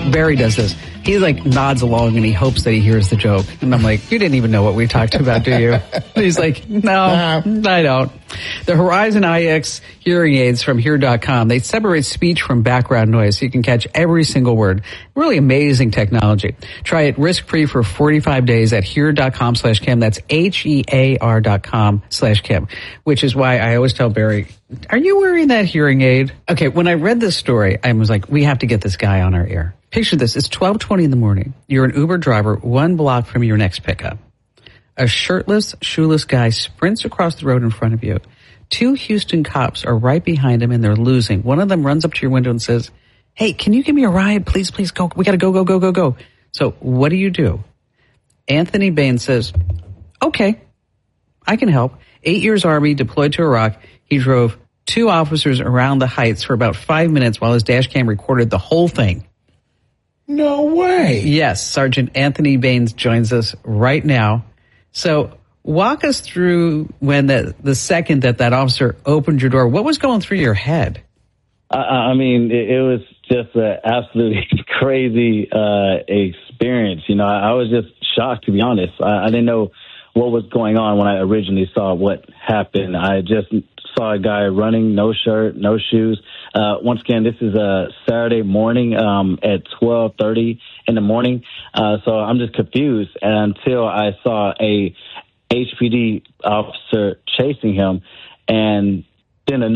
Barry does this. He like nods along and he hopes that he hears the joke. And I'm like, you didn't even know what we talked about, do you? And he's like, no, I don't. The Horizon IX hearing aids from Hear.com, they separate speech from background noise so you can catch every single word. Really amazing technology. Try it risk-free for 45 days at Hear.com/Kim. That's HEAR.com/Kim, which is why I always tell Barry, are you wearing that hearing aid? Okay, when I read this story, I was like, we have to get this guy on our air. Picture this. It's 12:20 in the morning. You're an Uber driver 1 block from your next pickup. A shirtless, shoeless guy sprints across the road in front of you. 2 Houston cops are right behind him and they're losing. One of them runs up to your window and says, hey, can you give me a ride? Please go. We got to go. So what do? Anthony Bain says, okay, I can help. 8 years Army, deployed to Iraq. He drove 2 officers around the heights for about 5 minutes while his dash cam recorded the whole thing. No way. Yes, Sergeant Anthony Bain joins us right now. So walk us through when the second that officer opened your door, what was going through your head? I mean, it was just an absolutely crazy experience. You know, I was just shocked, to be honest. I didn't know what was going on when I originally saw what happened. I just saw a guy running, no shirt, no shoes. Once again, this is a Saturday morning at 12:30 in the morning. So I'm just confused until I saw a HPD officer chasing him, and then